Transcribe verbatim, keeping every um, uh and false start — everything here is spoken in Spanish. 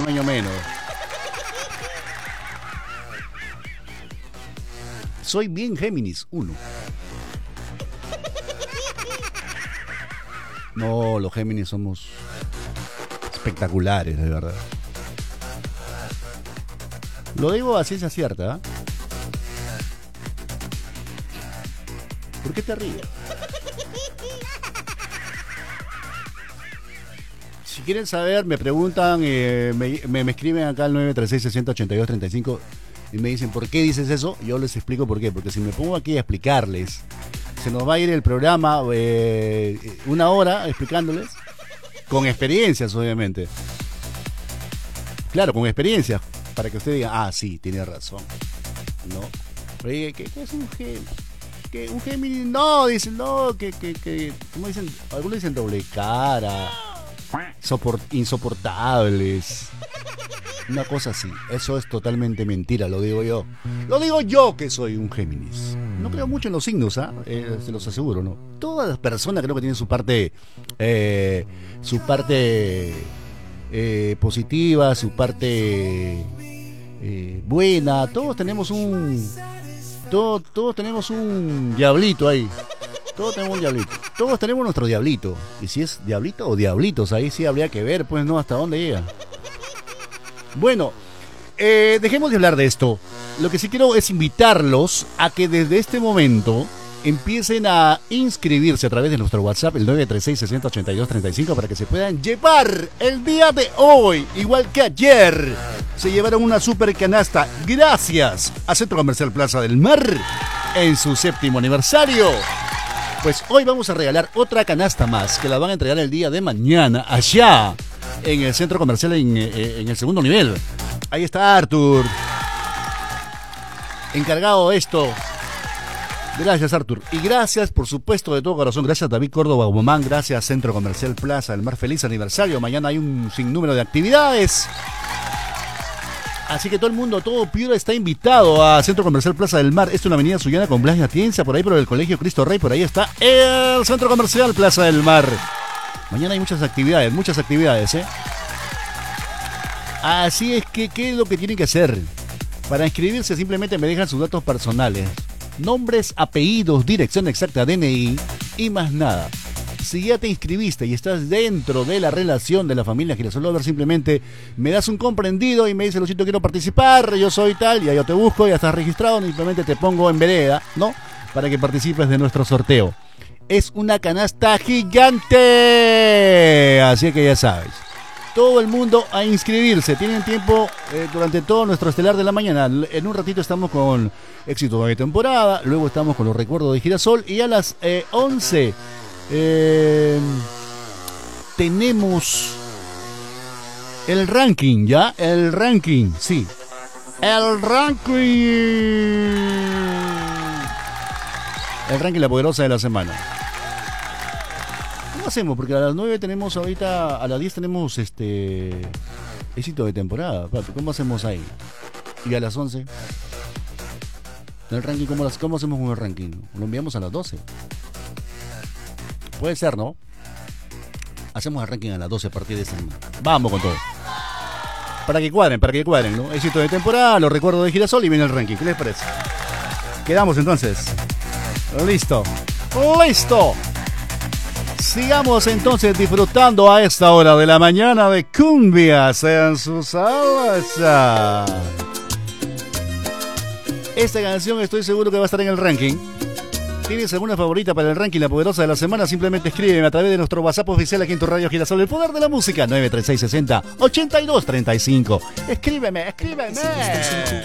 Un año menos. Soy bien Géminis, uno. No, los Géminis somos espectaculares, de verdad. Lo digo a ciencia cierta, ¿eh? ¿Por qué te ríes? Si quieren saber, me preguntan, eh, me, me, me escriben acá al nueve tres seis, seis cero, ocho dos tres cinco y me dicen, ¿por qué dices eso? Yo les explico por qué. Porque si me pongo aquí a explicarles, se nos va a ir el programa eh, una hora explicándoles, con experiencias, obviamente. Claro, con experiencias, para que usted diga, ah, sí, tiene razón. ¿No? Pero ¿qué, qué es un Géminis? ¿Qué, un Géminis? No, dicen, no, que, que, que, ¿cómo dicen? Algunos dicen doble cara, soport, insoportables. Una cosa así. Eso es totalmente mentira, lo digo yo. Lo digo yo que soy un Géminis. No creo mucho en los signos, ¿ah? ¿eh? Eh, se los aseguro, ¿no? Todas las personas creo que tienen su parte, eh, su parte eh, positiva, su parte eh, buena. Todos tenemos un, todos, todos tenemos un diablito ahí. Todos tenemos un diablito. Todos tenemos nuestro diablito. Y si es diablito o diablitos, ahí sí habría que ver, pues, ¿no? Hasta dónde llega. Bueno, eh, dejemos de hablar de esto. Lo que sí quiero es invitarlos a que desde este momento empiecen a inscribirse a través de nuestro WhatsApp, el nueve tres seis, seis cero ocho dos tres cinco, para que se puedan llevar el día de hoy, igual que ayer. Se llevaron una super canasta gracias a Centro Comercial Plaza del Mar en su séptimo aniversario. Pues hoy vamos a regalar otra canasta más que la van a entregar el día de mañana allá en el centro comercial en, en el segundo nivel. Ahí está Arthur, encargado de esto. Gracias, Arthur. Y gracias, por supuesto, de todo corazón. Gracias, David Córdoba Humán. Gracias, Centro Comercial Plaza del Mar. Feliz aniversario. Mañana hay un sinnúmero de actividades. Así que todo el mundo, todo Piura está invitado a Centro Comercial Plaza del Mar. Esto es una avenida Sullana con Blas Atienza, por ahí por el Colegio Cristo Rey. Por ahí está el Centro Comercial Plaza del Mar. Mañana hay muchas actividades, muchas actividades, ¿eh? Así es que, ¿qué es lo que tienen que hacer? Para inscribirse simplemente me dejan sus datos personales. Nombres, apellidos, dirección exacta, D N I y más nada. Si ya te inscribiste y estás dentro de la relación de la familia Girasol Lover, simplemente me das un comprendido y me dices, Luchito, quiero participar, yo soy tal, ya yo te busco, ya estás registrado, simplemente te pongo en vereda, ¿no? Para que participes de nuestro sorteo. Es una canasta gigante, así que ya sabes. Todo el mundo a inscribirse. Tienen tiempo eh, durante todo nuestro estelar de la mañana. En un ratito estamos con éxito de temporada, luego estamos con los recuerdos de Girasol y a las eh, once eh, tenemos el ranking, ¿ya? El ranking, sí. El ranking. El ranking La Poderosa de la semana. ¿Cómo hacemos? Porque a las nueve tenemos ahorita, a las diez tenemos este éxito de temporada. ¿Cómo hacemos ahí? Y a las once. El ranking, ¿cómo, las, ¿cómo hacemos con el ranking? Lo enviamos a las doce. Puede ser, ¿no? Hacemos el ranking a las doce a partir de esta semana. Vamos con todo. Para que cuadren, para que cuadren, ¿no? Éxito de temporada, los recuerdos de Girasol y viene el ranking. ¿Qué les parece? Quedamos entonces. Listo. ¡Listo! Sigamos entonces disfrutando a esta hora de la mañana de cumbias en su salsa. Esta canción estoy seguro que va a estar en el ranking. ¿Tienes alguna favorita para el ranking La Poderosa de la semana? Simplemente escríbeme a través de nuestro WhatsApp oficial aquí en tu radio Girasol. El poder de la música, nueve tres seis, seis cero, ocho dos tres cinco. Escríbeme, escríbeme.